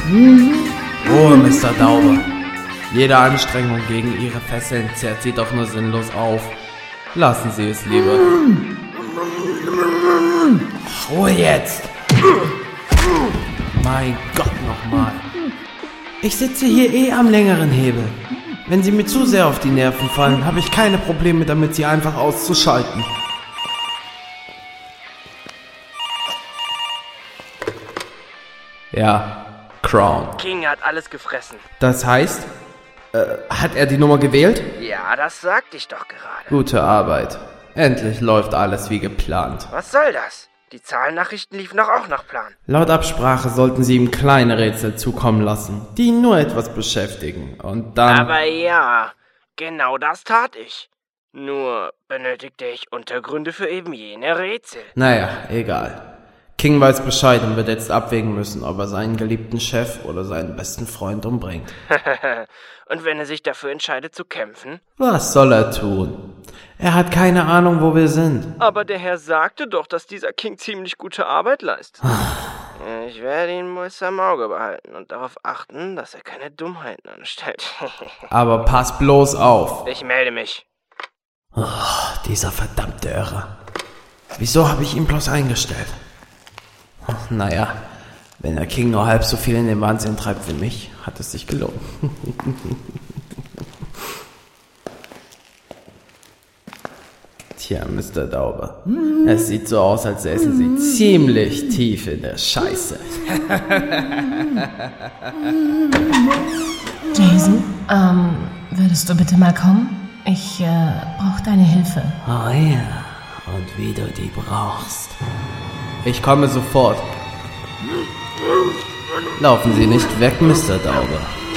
Ruhe, Mr. Dauber. Jede Anstrengung gegen Ihre Fesseln zehrt Sie doch nur sinnlos auf. Lassen Sie es lieber. Ruhe jetzt! Mein Gott, nochmal. Ich sitze hier am längeren Hebel. Wenn Sie mir zu sehr auf die Nerven fallen, habe ich keine Probleme damit, Sie einfach auszuschalten. Ja, Crown. King hat alles gefressen. Das heißt, hat er die Nummer gewählt? Ja, das sagte ich doch gerade. Gute Arbeit. Endlich läuft alles wie geplant. Was soll das? Die Zahlennachrichten liefen doch auch nach Plan. Laut Absprache sollten Sie ihm kleine Rätsel zukommen lassen, die ihn nur etwas beschäftigen. Und dann... Aber ja, genau das tat ich. Nur benötigte ich Untergründe für eben jene Rätsel. Naja, egal. King weiß Bescheid und wird jetzt abwägen müssen, ob er seinen geliebten Chef oder seinen besten Freund umbringt. Und wenn er sich dafür entscheidet zu kämpfen? Was soll er tun? Er hat keine Ahnung, wo wir sind. Aber der Herr sagte doch, dass dieser King ziemlich gute Arbeit leistet. Ich werde ihn Mäuser im Auge behalten und darauf achten, dass er keine Dummheiten anstellt. Aber pass bloß auf. Ich melde mich. Oh, dieser verdammte Irre. Wieso habe ich ihn bloß eingestellt? Naja, wenn der King nur halb so viel in den Wahnsinn treibt wie mich, hat es sich gelohnt. Tja, Mr. Dauber, es sieht so aus, als säßen Sie ziemlich tief in der Scheiße. Jason, würdest du bitte mal kommen? Ich brauche deine Hilfe. Oh ja, und wie du die brauchst. Ich komme sofort. Laufen Sie nicht weg, Mr. Dauber.